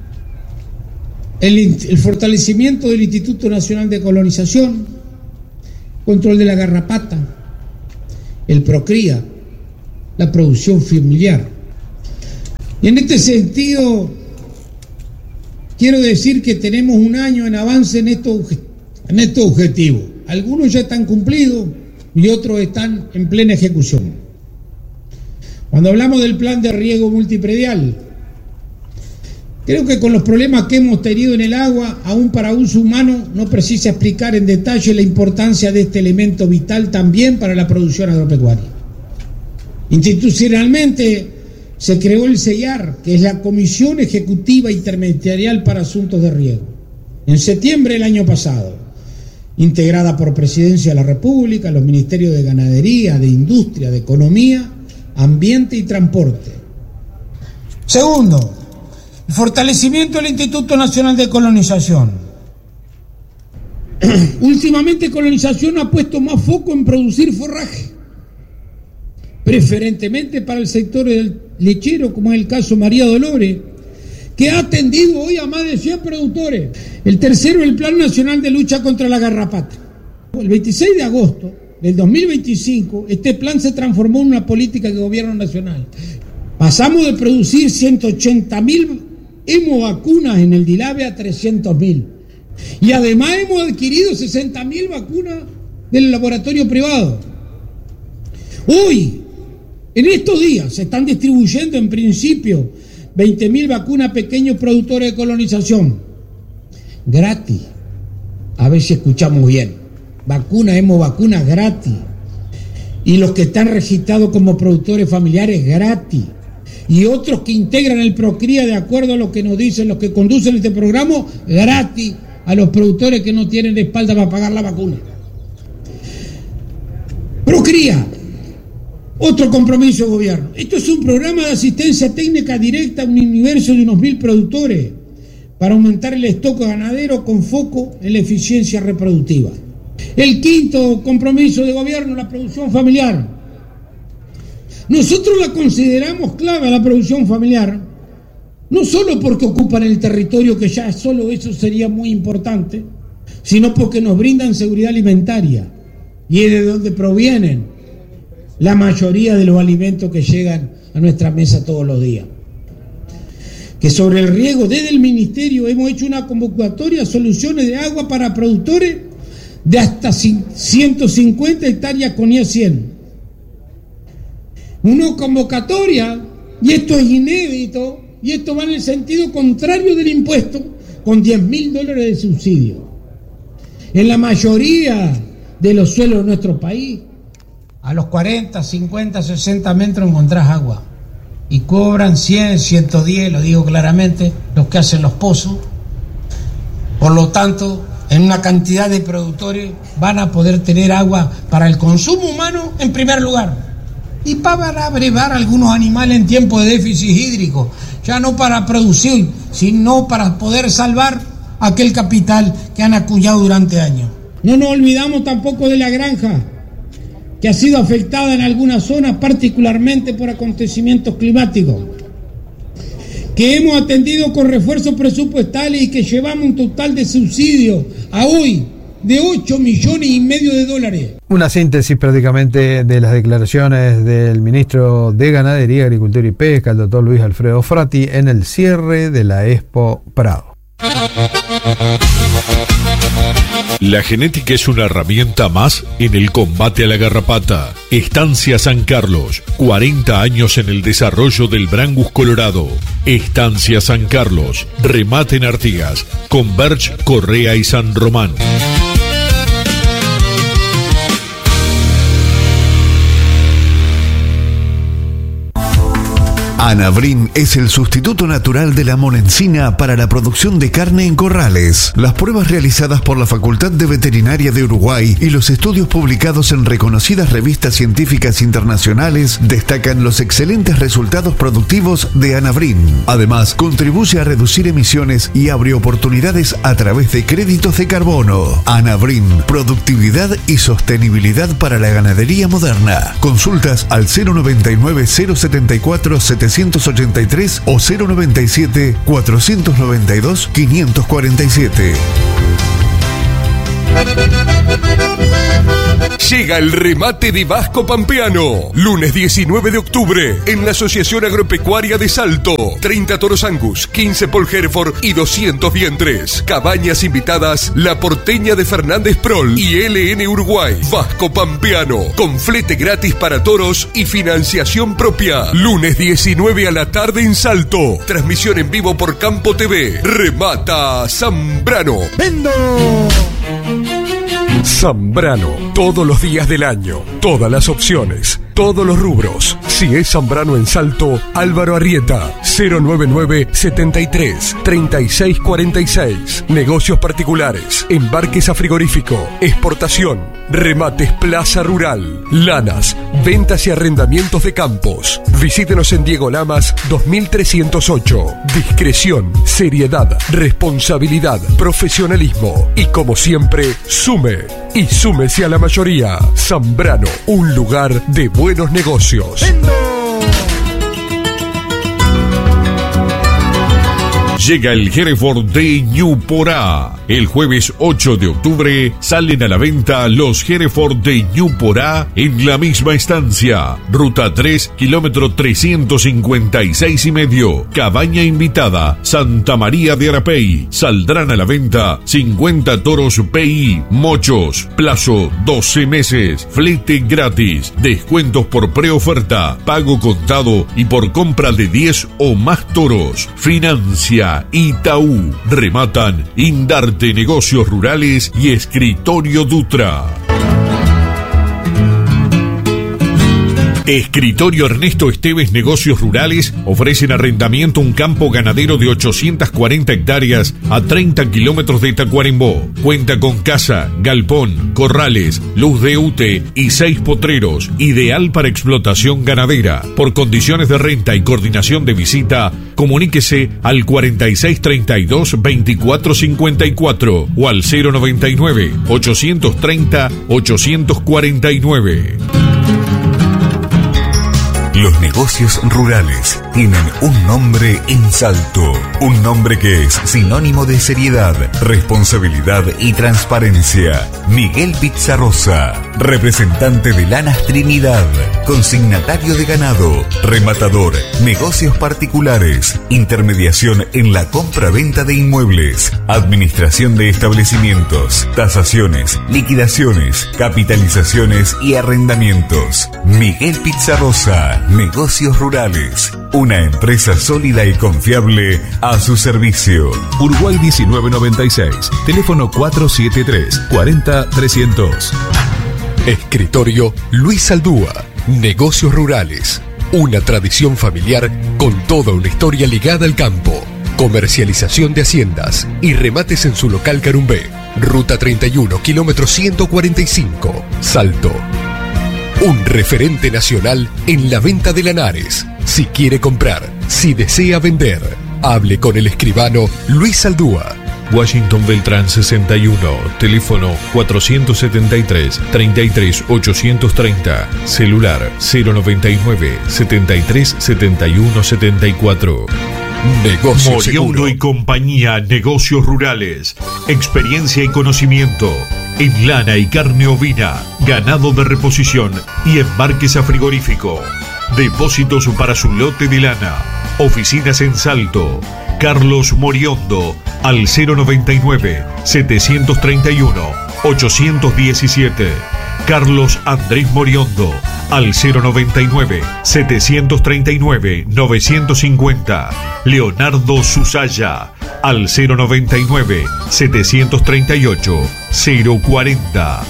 el fortalecimiento del Instituto Nacional de Colonización, control de la garrapata, el procría, la producción familiar. Y en este sentido, quiero decir que tenemos un año en avance en estos objetivos. Algunos ya están cumplidos y otros están en plena ejecución. Cuando hablamos del plan de riego multipredial, creo que con los problemas que hemos tenido en el agua, aún para uso humano, no precisa explicar en detalle la importancia de este elemento vital también para la producción agropecuaria. Institucionalmente se creó el CEIAR, que es la Comisión Ejecutiva Interministerial para Asuntos de Riego, en septiembre del año pasado, integrada por Presidencia de la República, los Ministerios de Ganadería, de Industria, de Economía, Ambiente y Transporte. Segundo, el fortalecimiento del Instituto Nacional de Colonización. Últimamente Colonización ha puesto más foco en producir forraje, preferentemente para el sector del lechero, como es el caso María Dolores, que ha atendido hoy a más de 100 productores. El tercero, el Plan Nacional de Lucha contra la Garrapata. El 26 de agosto del 2025, este plan se transformó en una política de gobierno nacional. Pasamos de producir 180.000 hemovacunas en el Dilave a 300.000. Y además hemos adquirido 60.000 vacunas del laboratorio privado. Hoy, en estos días, se están distribuyendo en principio 20.000 vacunas a pequeños productores de colonización. Gratis. A ver si escuchamos bien. Hemovacunas gratis. Y los que están registrados como productores familiares gratis. Y otros que integran el Procría de acuerdo a lo que nos dicen los que conducen este programa, gratis a los productores que no tienen espalda para pagar la vacuna. Procría, otro compromiso del gobierno. Esto es un programa de asistencia técnica directa a un universo de unos 1.000 productores para aumentar el stock ganadero con foco en la eficiencia reproductiva. El quinto compromiso de gobierno, la producción familiar. Nosotros la consideramos clave a la producción familiar, no solo porque ocupan el territorio, que ya solo eso sería muy importante, sino porque nos brindan seguridad alimentaria y es de donde provienen la mayoría de los alimentos que llegan a nuestra mesa todos los días. Que sobre el riego, desde el Ministerio hemos hecho una convocatoria a soluciones de agua para productores de hasta 150 hectáreas con IA 100. Una convocatoria, y esto es inédito, y esto va en el sentido contrario del impuesto, con $10.000 de subsidio. En la mayoría de los suelos de nuestro país, a los 40, 50, 60 metros encontrás agua. Y cobran 100, 110, lo digo claramente, los que hacen los pozos. Por lo tanto, en una cantidad de productores van a poder tener agua para el consumo humano en primer lugar. Y para brevar algunos animales en tiempo de déficit hídrico, ya no para producir, sino para poder salvar aquel capital que han acuñado durante años. No nos olvidamos tampoco de la granja, que ha sido afectada en algunas zonas, particularmente por acontecimientos climáticos, que hemos atendido con refuerzos presupuestales y que llevamos un total de subsidio a hoy de $8,5 millones. Una síntesis prácticamente de las declaraciones del ministro de Ganadería, Agricultura y Pesca, el doctor Luis Alfredo Frati, en el cierre de la Expo Prado. La genética es una herramienta más en el combate a la garrapata. Estancia San Carlos, 40 años en el desarrollo del Brangus colorado. Estancia San Carlos, remate en Artigas, Converge, Correa y San Román. Anabrin es el sustituto natural de la monencina para la producción de carne en corrales. Las pruebas realizadas por la Facultad de Veterinaria de Uruguay y los estudios publicados en reconocidas revistas científicas internacionales destacan los excelentes resultados productivos de Anabrin. Además, contribuye a reducir emisiones y abre oportunidades a través de créditos de carbono. Anabrin, productividad y sostenibilidad para la ganadería moderna. Consultas al 099-074-783 o 097-492-547. Llega el remate de Vasco Pampeano. Lunes 19 de octubre en la Asociación Agropecuaria de Salto. 30 toros Angus, 15 Paul Hereford y 200 vientres. Cabañas invitadas La Porteña de Fernández Prol y LN Uruguay. Vasco Pampeano, con flete gratis para toros y financiación propia. Lunes 19 a la tarde en Salto. Transmisión en vivo por Campo TV. Remata Zambrano. ¡Vendo! Zambrano, todos los días del año, todas las opciones, todos los rubros. Si es Zambrano en Salto, Álvaro Arrieta, 099-73-3646. Negocios particulares, embarques a frigorífico, exportación, remates Plaza Rural, lanas, ventas y arrendamientos de campos. Visítenos en Diego Lamas 2308. Discreción, seriedad, responsabilidad, profesionalismo y, como siempre, sume y súmese a la mayoría. Zambrano, un lugar de buenos negocios. Llega el Hereford de Ñuporá. El jueves 8 de octubre salen a la venta los Hereford de Ñuporá en la misma estancia. Ruta 3, kilómetro 356,5. Cabaña invitada, Santa María de Arapey. Saldrán a la venta 50 toros PI, mochos. Plazo 12 meses. Flete gratis. Descuentos por preoferta, pago contado y por compra de 10 o más toros. Financia Itaú. Rematan Indarte Negocios Rurales y Escritorio Dutra. Escritorio Ernesto Esteves Negocios Rurales ofrecen arrendamiento un campo ganadero de 840 hectáreas a 30 kilómetros de Tacuarembó. Cuenta con casa, galpón, corrales, luz de UTE y 6 potreros, ideal para explotación ganadera. Por condiciones de renta y coordinación de visita, comuníquese al 4632-2454 o al 099-830-849. Los negocios rurales tienen un nombre en Salto, un nombre que es sinónimo de seriedad, responsabilidad y transparencia. Miguel Pizarrosa, representante de Lanas Trinidad, consignatario de ganado, rematador, negocios particulares, intermediación en la compra-venta de inmuebles, administración de establecimientos, tasaciones, liquidaciones, capitalizaciones y arrendamientos. Miguel Pizarrosa, Negocios Rurales, una empresa sólida y confiable a su servicio. Uruguay 1996, teléfono 473-40300. Escritorio Luis Aldúa, Negocios Rurales, una tradición familiar con toda una historia ligada al campo. Comercialización de haciendas y remates en su local Carumbé. Ruta 31, kilómetro 145, Salto. Un referente nacional en la venta de lanares. Si quiere comprar, si desea vender, hable con el escribano Luis Aldúa. Washington Beltrán 61, teléfono 473-33-830, celular 099-73-71-74. Negocios Moriaundo y compañía, Negocios Rurales, experiencia y conocimiento. en lana y carne ovina, ganado de reposición y embarques a frigorífico. Depósitos para su lote de lana. Oficinas en Salto. Carlos Moriondo al 099-731-817. Carlos Andrés Moriondo al 099-739-950. Leonardo Susaya al 099-738-040.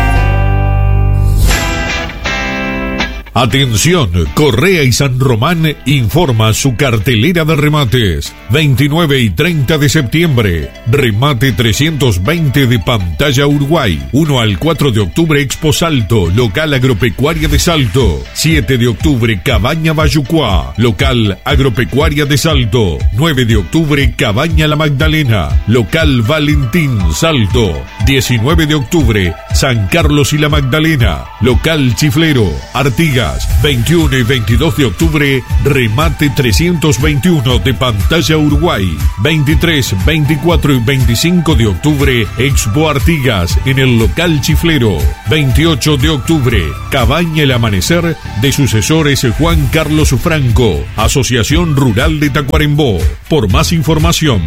Atención, Correa y San Román informa su cartelera de remates. 29 y 30 de septiembre, remate 320 de Pantalla Uruguay. 1 al 4 de octubre, Expo Salto, local agropecuaria de Salto. 7 de octubre, Cabaña Bayucuá, local agropecuaria de Salto. 9 de octubre, Cabaña La Magdalena, local Valentín Salto. 19 de octubre, San Carlos y La Magdalena, local Chiflero, Artigas. 21 y 22 de octubre, remate 321 de Pantalla Uruguay. 23, 24 y 25 de octubre, Expo Artigas en el local Chiflero. 28 de octubre, Cabaña El Amanecer de sucesores Juan Carlos Franco, Asociación Rural de Tacuarembó. Por más información,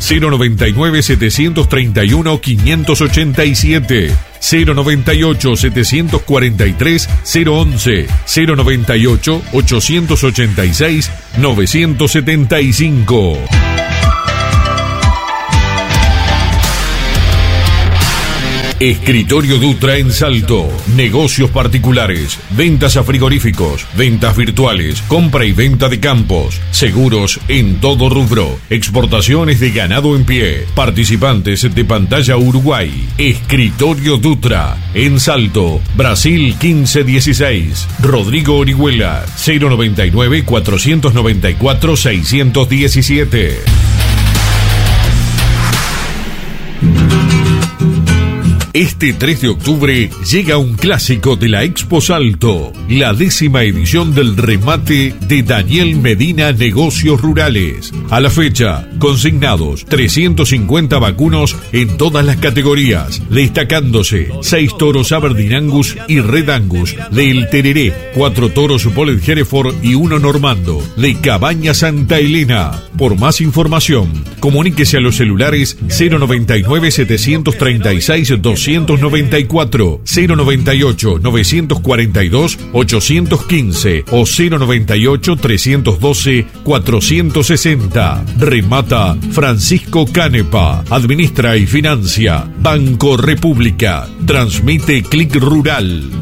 099-731-587, 098-743-011, 098-886-975. Escritorio Dutra en Salto. Negocios particulares, ventas a frigoríficos, ventas virtuales, compra y venta de campos, seguros en todo rubro, exportaciones de ganado en pie, participantes de Pantalla Uruguay. Escritorio Dutra en Salto, Brasil 1516. Rodrigo Orihuela, 099-494-617. Este 3 de octubre llega un clásico de la Expo Salto, la 10ª edición del remate de Daniel Medina Negocios Rurales. A la fecha, consignados 350 vacunos en todas las categorías, destacándose 6 toros Aberdeen Angus y Red Angus del Tereré, 4 toros Bollet Hereford y 1 Normando de Cabaña Santa Elena. Por más información, comuníquese a los celulares 099-736-294, 098-942-815 o 098-312-460. Remata Francisco Canepa. Administra y financia Banco República. Transmite Clic Rural.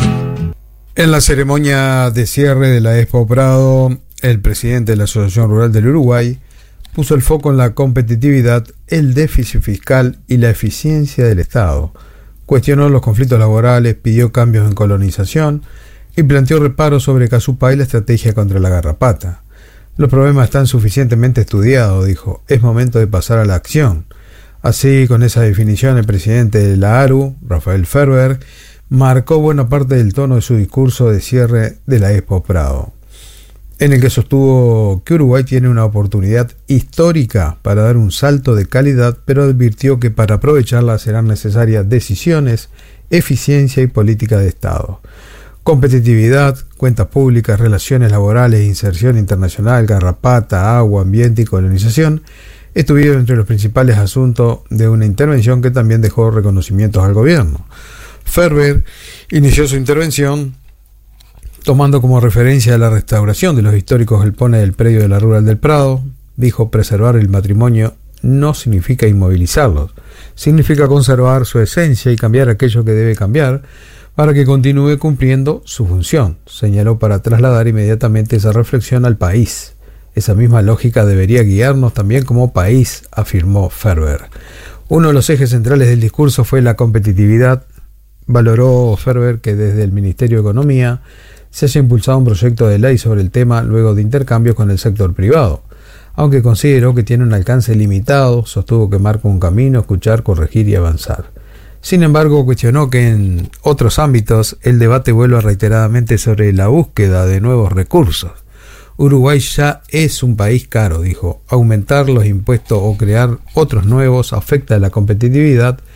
En la ceremonia de cierre de la Expo Prado, el presidente de la Asociación Rural del Uruguay puso el foco en la competitividad, el déficit fiscal y la eficiencia del Estado. Cuestionó los conflictos laborales, pidió cambios en colonización y planteó reparos sobre Casupá y la estrategia contra la garrapata. Los problemas están suficientemente estudiados, dijo. Es momento de pasar a la acción. Así, con esa definición, el presidente de la ARU, Rafael Ferber, marcó buena parte del tono de su discurso de cierre de la Expo Prado, en el que sostuvo que Uruguay tiene una oportunidad histórica para dar un salto de calidad, pero advirtió que para aprovecharla serán necesarias decisiones, eficiencia y política de Estado. Competitividad, cuentas públicas, relaciones laborales, inserción internacional, garrapata, agua, ambiente y colonización estuvieron entre los principales asuntos de una intervención que también dejó reconocimientos al gobierno. Ferber inició su intervención tomando como referencia la restauración de los históricos galpones del predio de la Rural del Prado. Dijo: preservar el patrimonio no significa inmovilizarlos, significa conservar su esencia y cambiar aquello que debe cambiar para que continúe cumpliendo su función. Señaló para trasladar inmediatamente esa reflexión al país. Esa misma lógica debería guiarnos también como país, afirmó Ferber. Uno de los ejes centrales del discurso fue la competitividad. Valoró Ferber que desde el Ministerio de Economía se haya impulsado un proyecto de ley sobre el tema luego de intercambios con el sector privado. Aunque consideró que tiene un alcance limitado, sostuvo que marca un camino, escuchar, corregir y avanzar. Sin embargo, cuestionó que en otros ámbitos el debate vuelva reiteradamente sobre la búsqueda de nuevos recursos. Uruguay ya es un país caro, dijo. Aumentar los impuestos o crear otros nuevos afecta a la competitividad,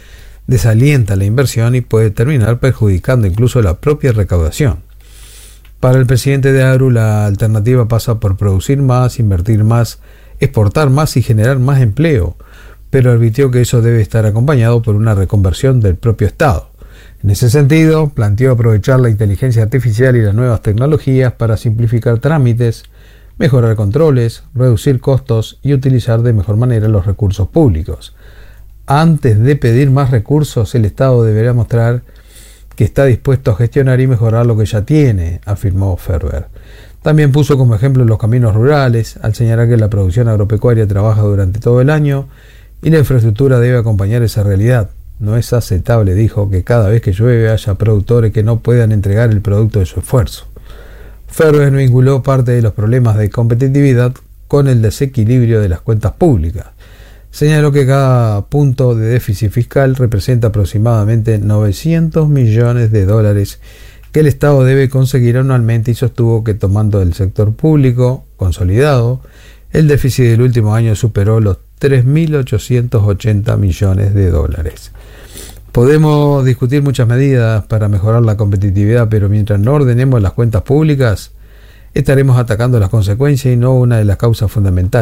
desalienta la inversión y puede terminar perjudicando incluso la propia recaudación. Para el presidente de AGRU, la alternativa pasa por producir más, invertir más, exportar más y generar más empleo, pero advirtió que eso debe estar acompañado por una reconversión del propio Estado. En ese sentido, planteó aprovechar la inteligencia artificial y las nuevas tecnologías para simplificar trámites, mejorar controles, reducir costos y utilizar de mejor manera los recursos públicos. Antes de pedir más recursos, el Estado deberá mostrar que está dispuesto a gestionar y mejorar lo que ya tiene, afirmó Ferber. También puso como ejemplo los caminos rurales, al señalar que la producción agropecuaria trabaja durante todo el año y la infraestructura debe acompañar esa realidad. No es aceptable, dijo, que cada vez que llueve haya productores que no puedan entregar el producto de su esfuerzo. Ferber vinculó parte de los problemas de competitividad con el desequilibrio de las cuentas públicas. Señaló que cada punto de déficit fiscal representa aproximadamente $900 millones que el Estado debe conseguir anualmente y sostuvo que tomando el sector público consolidado, el déficit del último año superó los $3.880 millones. Podemos discutir muchas medidas para mejorar la competitividad, pero mientras no ordenemos las cuentas públicas, estaremos atacando las consecuencias y no una de las causas fundamentales.